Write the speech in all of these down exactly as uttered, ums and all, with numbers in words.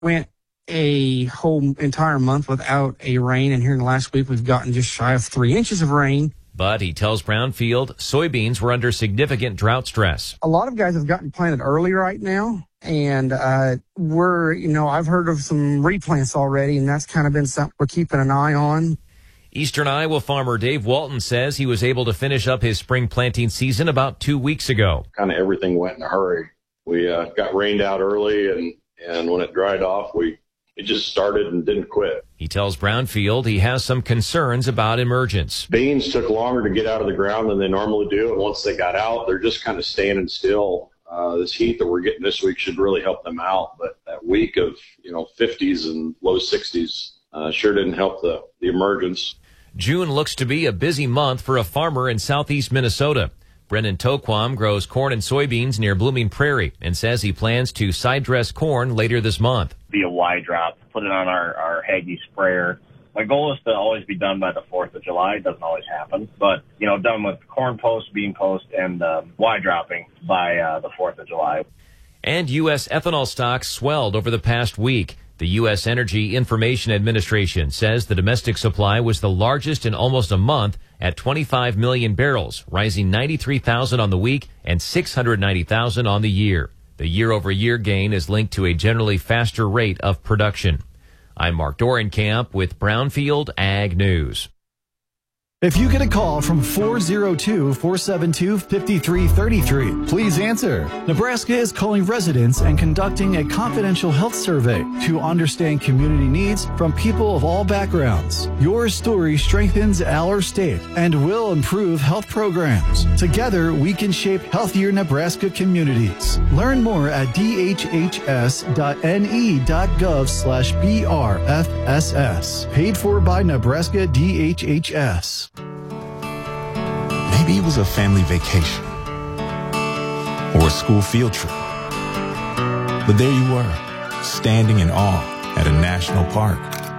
Went a whole entire month without a rain, and here in the last week we've gotten just shy of three inches of rain. But he tells Brownfield soybeans were under significant drought stress. A lot of guys have gotten planted early right now, and uh, we're, you know, I've heard of some replants already, and that's kind of been something we're keeping an eye on. Eastern Iowa farmer Dave Walton says he was able to finish up his spring planting season about two weeks ago. Kind of everything went in a hurry. We uh, got rained out early, and, and when it dried off, we it just started and didn't quit. He tells Brownfield he has some concerns about emergence. Beans took longer to get out of the ground than they normally do, and once they got out, they're just kind of standing still. Uh, this heat that we're getting this week should really help them out, but that week of, you know, fifties and low sixties uh, sure didn't help the, the emergence. June looks to be a busy month for a farmer in southeast Minnesota. Brendan Toquam grows corn and soybeans near Blooming Prairie and says he plans to side dress corn later this month. Via Y drop, put it on our, our Hagee sprayer. My goal is to always be done by the fourth of July. It doesn't always happen, but, you know, done with corn post, bean post, and um, Y dropping by uh, the fourth of July. And U S ethanol stocks swelled over the past week. The U S Energy Information Administration says the domestic supply was the largest in almost a month at twenty-five million barrels, rising ninety-three thousand on the week and six hundred ninety thousand on the year. The year-over-year gain is linked to a generally faster rate of production. I'm Mark Dorenkamp with Brownfield Ag News. If you get a call from four oh two, four seven two, five three three three, please answer. Nebraska is calling residents and conducting a confidential health survey to understand community needs from people of all backgrounds. Your story strengthens our state and will improve health programs. Together, we can shape healthier Nebraska communities. Learn more at d h h s dot n e dot gov slash b r f s s. Paid for by Nebraska D H H S. Maybe it was a family vacation or a school field trip. But there you were, standing in awe at a national park.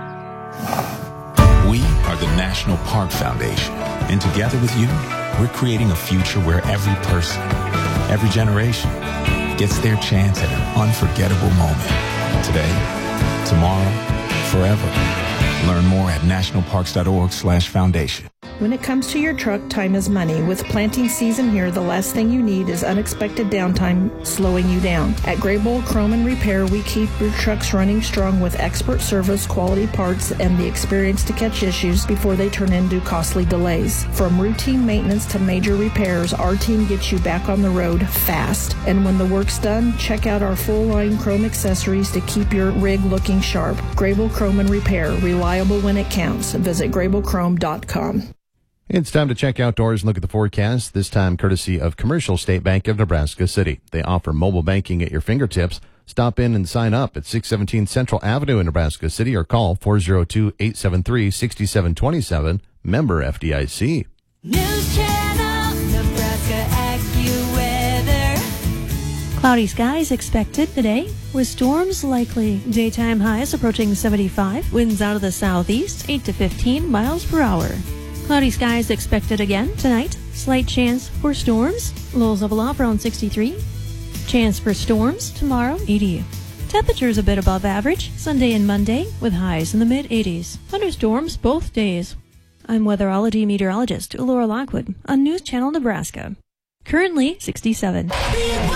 We are the National Park Foundation, and together with you, we're creating a future where every person, every generation, gets their chance at an unforgettable moment. Today, tomorrow, forever. Learn more at nationalparks.org slash foundation. When it comes to your truck, time is money. With planting season here, the last thing you need is unexpected downtime slowing you down. At Graybull Chrome and Repair, we keep your trucks running strong with expert service, quality parts, and the experience to catch issues before they turn into costly delays. From routine maintenance to major repairs, our team gets you back on the road fast. And when the work's done, check out our full-line chrome accessories to keep your rig looking sharp. Graybull Chrome and Repair, reliable when it counts. Visit graybull chrome dot com. It's time to check outdoors and look at the forecast, this time courtesy of Commercial State Bank of Nebraska City. They offer mobile banking at your fingertips. Stop in and sign up at six seventeen Central Avenue in Nebraska City or call four oh two, eight seven three, six seven two seven, member F D I C. News Channel, Nebraska AccuWeather. Cloudy skies expected today with storms likely. Daytime highs approaching seventy-five, winds out of the southeast, eight to fifteen miles per hour. Cloudy skies expected again tonight. Slight chance for storms. Lows level off around sixty-three. Chance for storms tomorrow, eighty. Temperatures a bit above average Sunday and Monday with highs in the mid eighties. Thunderstorms both days. I'm weatherology meteorologist Laura Lockwood on News Channel Nebraska. Currently sixty-seven.